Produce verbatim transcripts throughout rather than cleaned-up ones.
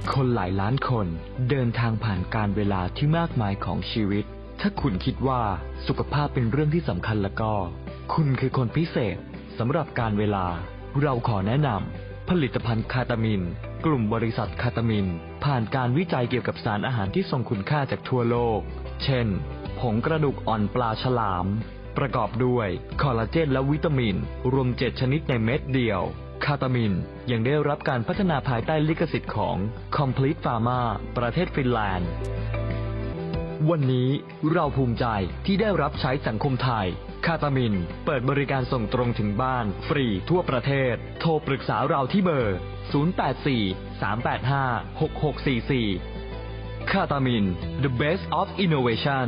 คนหลายล้านคนเดินทางผ่านการเวลาที่มากมายของชีวิตถ้าคุณคิดว่าสุขภาพเป็นเรื่องที่สำคัญแล้วก็คุณคือคนพิเศษสำหรับการเวลาเราขอแนะนำผลิตภัณฑ์คาตามินกลุ่มบริษัทคาตามินผ่านการวิจัยเกี่ยวกับสารอาหารที่ทรงคุณค่าจากทั่วโลกเช่นผงกระดูกอ่อนปลาฉลามประกอบด้วยคอลลาเจนและวิตามินรวมเจ็ดชนิดในเม็ดเดียวคาตามินยังได้รับการพัฒนาภายใต้ลิขสิทธิ์ของ Complete Pharma ประเทศฟินแลนด์วันนี้เราภูมิใจที่ได้รับใช้สังคมไทยคาตามินเปิดบริการส่งตรงถึงบ้านฟรีทั่วประเทศโทรปรึกษาเราที่เบอร์ศูนย์ แปด สี่ สาม แปด ห้า หก หก สี่ สี่คาตามิน The Best of Innovation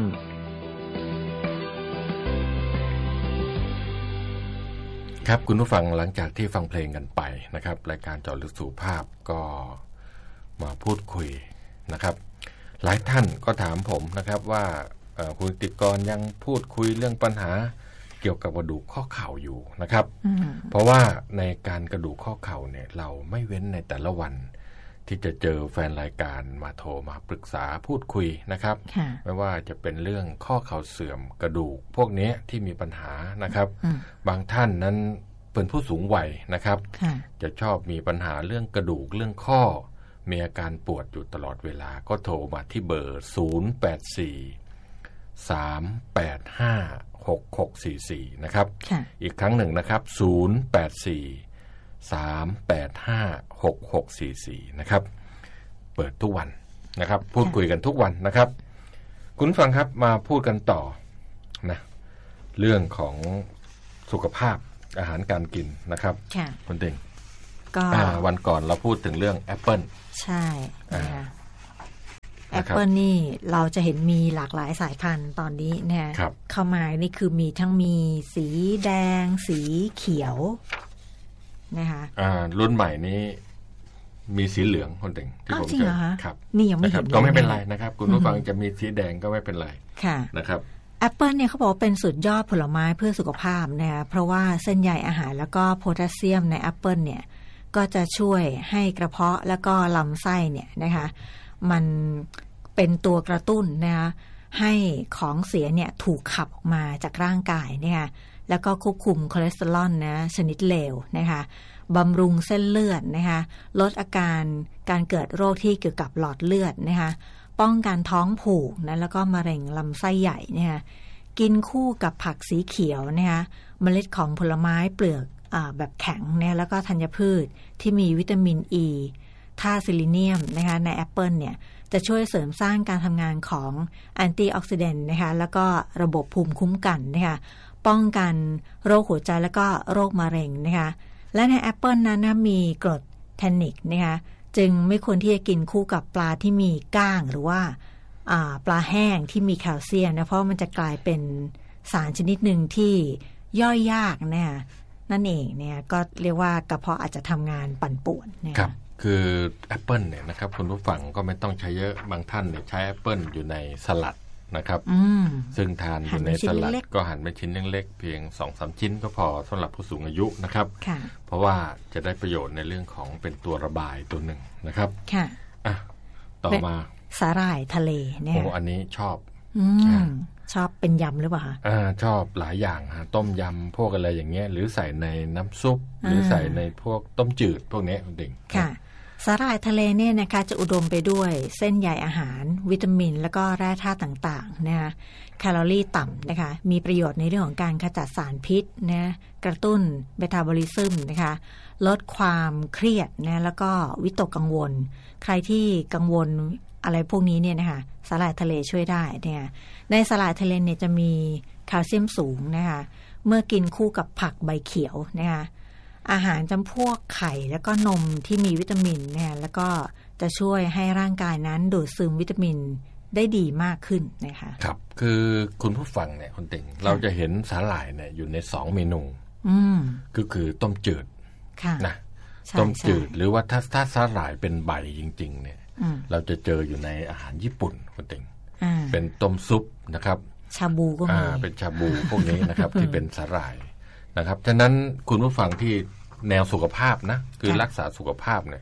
ครับคุณผู้ฟังหลังจากที่ฟังเพลงกันไปนะครับรายการเจาะลึกสุขภาพก็มาพูดคุยนะครับหลายท่านก็ถามผมนะครับว่าคุณติกรยังพูดคุยเรื่องปัญหาเกี่ยวกับกระดูกข้อเข่าอยู่นะครับเพราะว่าในการกระดูกข้อเข่าเนี่ยเราไม่เว้นในแต่ละวันที่จะเจอแฟนรายการมาโทรมาปรึกษาพูดคุยนะครับไม่ว่าจะเป็นเรื่องข้อเข่าเสื่อมกระดูกพวกนี้ที่มีปัญหานะครับบางท่านนั้นเป็นผู้สูงวัยนะครับจะชอบมีปัญหาเรื่องกระดูกเรื่องข้อมีอาการปวดอยู่ตลอดเวลาก็โทรมาที่เบอร์ศูนย์ แปด สี่ สาม แปด ห้า หก หก สี่ สี่นะครับอีกครั้งหนึ่งนะครับศูนย์ แปด สี่ สาม แปด ห้า หก หก สี่ สี่นะครับเปิดทุกวันนะครับพูดคุยกันทุกวันนะครับคุณฟังครับมาพูดกันต่อนะเรื่องของสุขภาพอาหารการกินนะครับคุณเต็งก็วันก่อนเราพูดถึงเรื่องแอปเปิ้ลใช่นะคะแอปเปิ้ลนี่เราจะเห็นมีหลากหลายสายพันธุ์ตอนนี้เนี่ยเข้ามานี่คือมีทั้งมีสีแดงสีเขียวนะคะอ่ารุ่นใหม่นี้มีสีเหลืองคนเต็งที่ผมเจอครับนี่ยังไม่เห็นก็ไม่เป็นไรนะครับคุณผู้ฟังจะมีสีแดงก็ไม่เป็นไรนะครับแอปเปิลเนี่ยเขาบอกว่าเป็นสุดยอดผลไม้เพื่อสุขภาพนะคะเพราะว่าเส้นใยอาหารแล้วก็โพแทสเซียมในแอปเปิลเนี่ยก็จะช่วยให้กระเพาะแล้วก็ลำไส้เนี่ยนะคะมันเป็นตัวกระตุ้นนะคะให้ของเสียเนี่ยถูกขับออกมาจากร่างกายนะคะแล้วก็ควบคุมคอเลสเตอรอลนะชนิดเลวนะคะบำรุงเส้นเลือดนะคะลดอาการการเกิดโรคที่เกี่ยวกับหลอดเลือดนะคะป้องกันท้องผูกนะแล้วก็มะเร็งลำไส้ใหญ่นะคะกินคู่กับผักสีเขียวนะคะเมล็ดของผลไม้เปลือกแบบแข็งนะแล้วก็ธัญพืชที่มีวิตามินอ e, ีธาตุซิลิเนียมนะคะในแอปเปิลเนี่ยจะช่วยเสริมสร้างการทำงานของแอนตี้ออกซิแดนต์นะคะแล้วก็ระบบภูมิคุ้มกันนะคะป้องกันโรคหัวใจแล้วก็โรคมะเร็งนะคะและในแอปเปิลนั้นนะมีกรดแทนนิกนะคะจึงไม่ควรที่จะกินคู่กับปลาที่มีก้างหรือว่าปลาแห้งที่มีแคลเซียมนะเพราะมันจะกลายเป็นสารชนิดหนึ่งที่ย่อยยากเนี่ยนั่นเองเนี่ยก็เรียกว่ากระเพาะอาจจะทำงานปั่นป่วนเนี่ยครับคือแอปเปิลเนี่ยนะครับคุณผู้ฟังก็ไม่ต้องใช้เยอะบางท่านเนี่ยใช้แอปเปิลอยู่ในสลัดนะครับซึ่งทานอยู่ในสลัดก็หั่นเป็นชิ้นเล็กๆเพียง สองถึงสาม ชิ้นก็พอสำหรับผู้สูงอายุนะครับเพราะว่าจะได้ประโยชน์ในเรื่องของเป็นตัวระบายตัวหนึ่งนะครับค่ะอ่ะต่อมาสาหร่ายทะเลเนี่ยโอ้อันนี้ชอบอืมชอบเป็นยำหรือเปล่าคะอ่าชอบหลายอย่างฮะต้มยำพวกอะไรอย่างเงี้ยหรือใส่ในน้ำซุปหรือใส่ในพวกต้มจืดพวกนี้จริงค่ะสาหร่ายทะเลเนี่ยนะคะจะอุดมไปด้วยเส้นใยอาหารวิตามินแล้วก็แร่ธาตุต่างๆนะคะแคลอรี่ต่ำนะคะมีประโยชน์ในเรื่องของการขจัดสารพิษนะกระตุ้นเมตาบอลิซึมนะคะลดความเครียดนะแล้วก็วิตกกังวลใครที่กังวลอะไรพวกนี้เนี่ยนะคะสาหร่ายทะเลช่วยได้เนี่ยในสาหร่ายทะเลเนี่ยจะมีแคลเซียมสูงนะคะเมื่อกินคู่กับผักใบเขียวนะคะอาหารจำพวกไข่แล้วก็นมที่มีวิตามินเนี่ยแล้วก็จะช่วยให้ร่างกายนั้นดูดซึมวิตามินได้ดีมากขึ้นนะคะครับคือคุณผู้ฟังเนี่ยคุณติ่งเราจะเห็นสาหร่ายเนี่ยอยู่ในสองเมนูก็คือต้มจืดนะต้มจืดหรือว่าถ้าถ้าสาหร่ายเป็นใบจริงๆเนี่ยเราจะเจออยู่ในอาหารญี่ปุ่นคุณติ่งเป็นต้มซุปนะครับชาบูก็มีเป็นชาบูพวกนี้นะครับ ที่เป็นสาหร่ายนะครับฉะนั้นคุณผู้ฟังที่แนวสุขภาพนะคือรักษาสุขภาพเนี่ย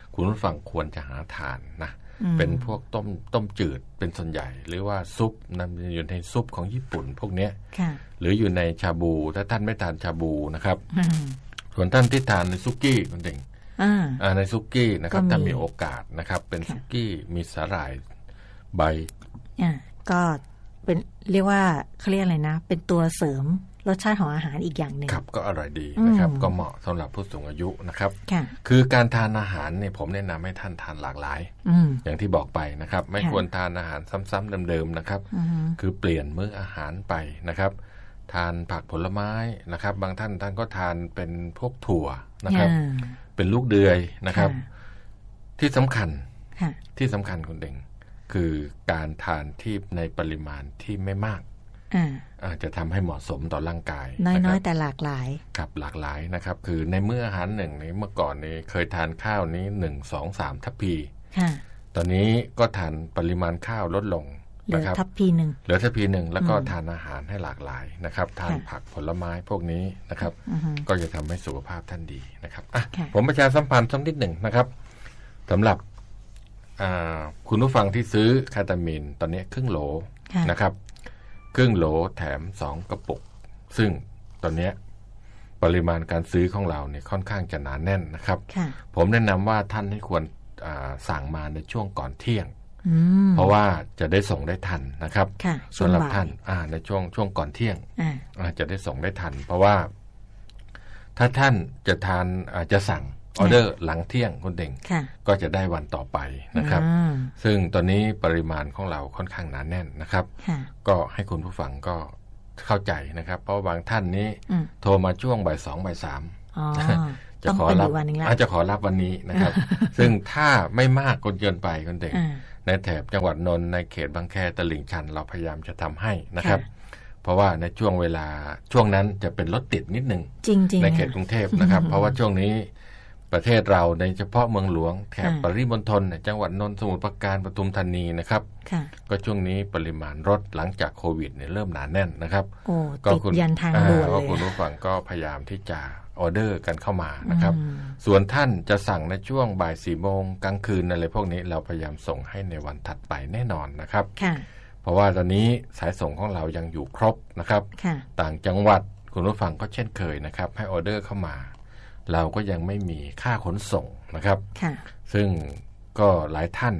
คุณผู้ฟังควรจะหาทานนะเป็นพวกต้มต้มจืดเป็นส่วนใหญ่หรือว่าซุปนำอยู่ในซุปของญี่ปุ่นพวกเนี้ยหรืออยู่ในชาบูถ้าท่านไม่ทานชาบูนะครับส่วนท่านที่ทานในซุกี้คุณเด่งในซุกี้นะครับถ้ามีโอกาสนะครับเป็นซุกี้มีสาหร่ายใบก็เป็นเรียกว่าเขาเรียกอะไรนะเป็นตัวเสริมรสชาติของอาหารอีกอย่างหนึ่งครับก็อร่อยดีนะครับก็เหมาะสำหรับผู้สูงอายุนะครับคือการทานอาหารเนี่ยผมแนะนำให้ท่านทานหลากหลายอย่างที่บอกไปนะครับไม่ควรทานอาหารซ้ำๆเดิมๆนะครับคือเปลี่ยนมื้ออาหารไปนะครับทานผักผลไม้นะครับบางท่านท่านก็ทานเป็นพวกถั่วนะครับเป็นลูกเดือยนะครับที่สำคัญที่สำคัญคุณเด่งคือการทานที่ในปริมาณที่ไม่มากอาจจะทำให้เหมาะสมต่อร่างกายน้อยๆแต่หลากหลายครับหลากหลายนะครับคือในมื้ออาหารหนึ่งในเมื่อก่อนนี้เคยทานข้าวนี้หนึ่งสองสามทัพพีตอนนี้ก็ทานปริมาณข้าวลดลงเหลือทัพพีหนึ่งเหลือทัพพีหนึ่งแล้วก็ทานอาหารให้หลากหลายนะครับทานผักผลไม้พวกนี้นะครับก็จะทำให้สุขภาพท่านดีนะครับผมประชาสัมพันธ์สักนิดหนึ่งนะครับสำหรับคุณผู้ฟังที่ซื้อคาตามีนตอนนี้ครึ่งโหลนะครับครึ่งโหลแถมสองกระปุกซึ่งตอนนี้ปริมาณการซื้อของเราเนี่ยค่อนข้างจะหนาแน่นนะครับผมแนะนำว่าท่านให้ควรสั่งมาในช่วงก่อนเที่ยงเพราะว่าจะได้ส่งได้ทันนะครับสำหรับท่านในช่วงช่วงก่อนเที่ยงจะได้ส่งได้ทันเพราะว่าถ้าท่านจะทานจะสั่งออเดอร์หลังเที่ยงคุณเด่งก็จะได้วันต่อไปนะครับซึ่งตอนนี้ปริมาณของเราค่อนข้างหนาแน่นนะครับก็ให้คุณผู้ฟังก็เข้าใจนะครับเพราะบางท่านนี้โทรมาช่วงบ่ายสองบ่ายสามจะขอรับอาจจะขอรับวันนี้นะครับซึ่งถ้าไม่มากเกินไปคุณเด่งในแถบจังหวัดนนท์ในเขตบางแคตลิ่งชันเราพยายามจะทำให้นะครับเพราะว่าในช่วงเวลาช่วงนั้นจะเป็นรถติดนิดนึงในเขตกรุงเทพนะครับเพราะว่าช่วงนี้ประเทศเราในเฉพาะเมืองหลวงแถบปริมณฑลจังหวัดนนท์สมุทรปราการปทุมธานีนะครับก็ช่วงนี้ปริมาณรถหลังจากโควิดเนี่ยเริ่มหนาแน่นนะครับก็คุณยันทางด่วนเลยคุณผู้ฟังก็พยายามที่จะออเดอร์กันเข้ามานะครับส่วนท่านจะสั่งในช่วงบ่ายสี่โมงกลางคืนอะไรพวกนี้เราพยายามส่งให้ในวันถัดไปแน่นอนนะครับเพราะว่าตอนนี้สายส่งของเรายังอยู่ครบนะครับต่างจังหวัดคุณผู้ฟังก็เช่นเคยนะครับให้ออเดอร์เข้ามาเราก็ยังไม่มีค่าขนส่งนะครับซึ่งก็หลายท่าน